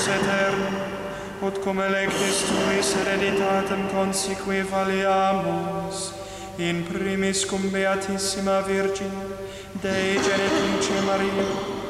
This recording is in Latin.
Deus aeternum, ut cum electis tuis hereditatem consequi valeamus, in primis cum Beatissima Virgine, Dei Genitrix Maria,